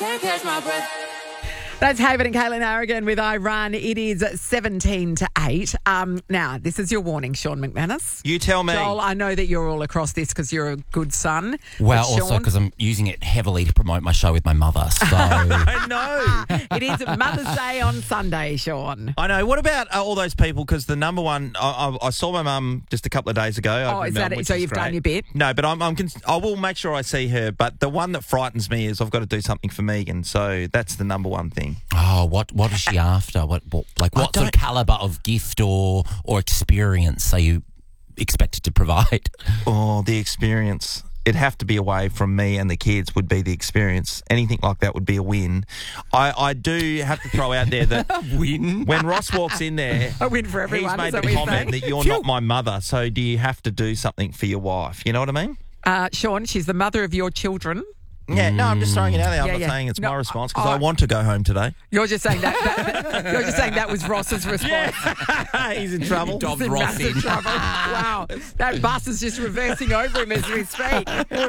can't catch my breath. That's Haven and Caitlin Harrigan with I Run. It is 17 to 8. Now, this is your warning, Sean McManus. You tell me. Joel, I know that you're all across this because you're a good son. Well, But also Sean, because I'm using it heavily to promote my show with my mother. So I know. it is Mother's Day on Sunday, Sean. I know. What about all those people? Because the number one, I saw my mum just a couple of days ago. Oh, is that it? So you've done your bit? No, but I will make sure I see her. But the one that frightens me is I've got to do something for Megan. So that's the number one thing. oh, what is she after? What sort of calibre of gift or experience are you expected to provide? Oh, the experience. It'd have to be away from me and the kids would be the experience. Anything like that would be a win. I do have to throw out there that Win. when Ross walks in there, A win for everyone. he's made is the that what you're comment saying? that you're not my mother, so do you have to do something for your wife? You know what I mean? Sean, she's the mother of your children. Yeah, no, I'm just throwing it out there. I'm Yeah, not yeah. saying it's No, my response because I- I want to go home today. You're just saying that was Ross's response. He's in trouble. Dobbed He's in Ross massive in. trouble. Wow. That bus is just reversing over him as we speak.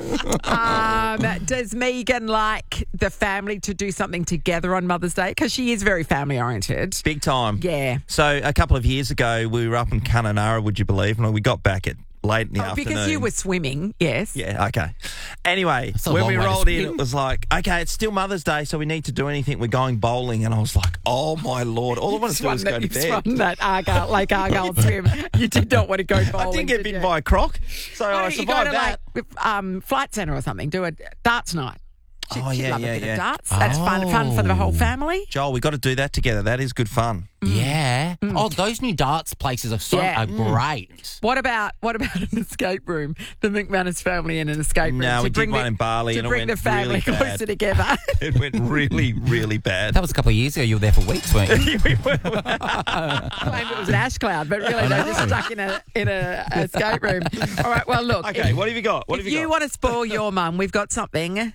Does Megan like the family to do something together on Mother's Day? Because she is very family oriented. Big time. Yeah. So a couple of years ago, we were up in Kununurra, would you believe? And we got back at late in the afternoon. Because you were swimming, yes. Yeah, okay. Anyway, That's a when long we way to rolled in, swim. it was like, okay, it's still Mother's Day, so we need to do anything. We're going bowling. And I was like, oh, my Lord. All I want to do is go to You bed. swum that Lake Argyle swim. You did not want to go bowling. I didn't get did bitten you? by a croc, so Why I don't you go survived to that. Flight Centre or something? Do a darts night. She'd yeah, love a yeah, bit yeah. of darts. That's fun for the whole family. Joel, we got to do that together. That is good fun. Yeah. Oh, those new darts places are great. What about an escape room? The McManus family in an escape room. No, to we bring did one in Bali to and it bring went the family really closer bad. together. It went really, really bad. That was a couple of years ago. You were there for weeks, weren't you? Claimed it was an ash cloud, but really they're just stuck in a escape room. All right, well look. Okay, what have you got? What If have you you got? want to spoil your mum, we've got something.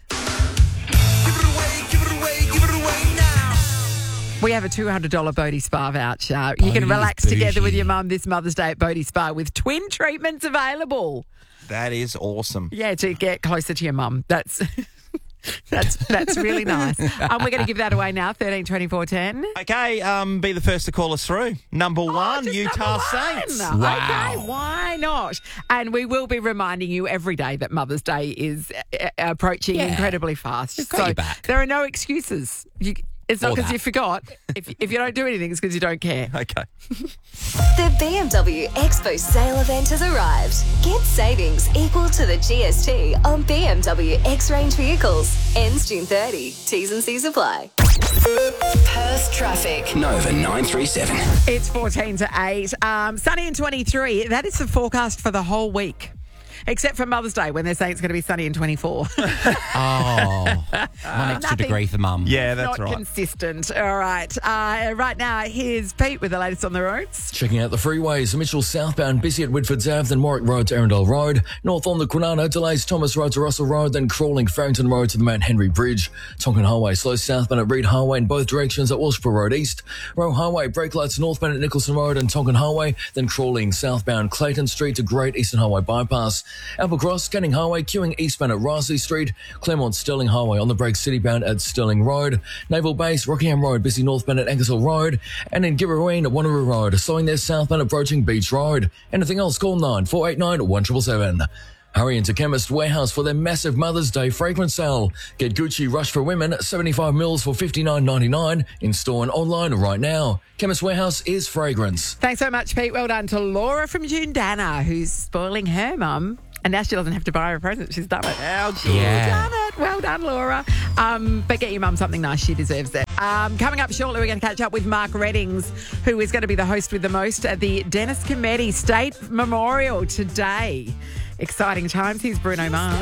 We have a $200 Bodhi Spa voucher. You can Bodhi's relax together with bougie. your mum this Mother's Day at Bodhi Spa with twin treatments available. That is awesome. Yeah, to get closer to your mum. That's that's really nice. We're going to give that away now, 13 24 10. Okay, be the first to call us through. Number one, Just Utah number one. Saints. Okay, why not? And we will be reminding you every day that Mother's Day is approaching incredibly fast. We've got your back. There are no excuses. It's not Or because that. you forgot. If you don't do anything, it's because you don't care. Okay. The BMW Expo sale event has arrived. Get savings equal to the GST on BMW X-Range vehicles. Ends June 30. T's and C's apply. Perth traffic. Nova 937. It's 14 to 8. Sunny and 23. That is the forecast for the whole week. Except for Mother's Day when they're saying it's going to be sunny and 24. Oh, one extra Nothing. degree for mum. Yeah, that's Not right. consistent. All right. Right now, here's Pete with the latest on the roads. Checking out the freeways, Mitchell southbound busy at Whitford's Ave, then Warwick Road to Arundel Road. North on the Quinano, delays Thomas Road to Russell Road, then crawling Farrington Road to the Mount Henry Bridge. Tonkin Highway slow southbound at Reed Highway in both directions at Walshpur Road East. Rowe Highway brake lights northbound at Nicholson Road and Tonkin Highway, then crawling southbound Clayton Street to Great Eastern Highway bypass. Applecross, Canning Highway, queuing eastbound at Risley Street. Claremont Stirling Highway on the brake citybound at Stirling Road. Naval Base, Rockingham Road, busy northbound at Ankersville Road. And in Girraween at Wanneroo Road, slowing there southbound approaching Beach Road. Anything else, call 9489 1777. Hurry into Chemist Warehouse for their massive Mother's Day fragrance sale. Get Gucci Rush for Women, 75 mils for $59.99. In store and online right now. Chemist Warehouse is fragrance. Thanks so much, Pete. Well done to Laura from Jundana, who's spoiling her mum. And now she doesn't have to buy her a present. She's done it. How good. Yeah. Done it. Well done, Laura. But get your mum something nice. She deserves it. Coming up shortly, we're going to catch up with Mark Reddings, who is going to be the host with the most at the Dennis Cometti State Memorial today. Exciting times. Here's Bruno Mars.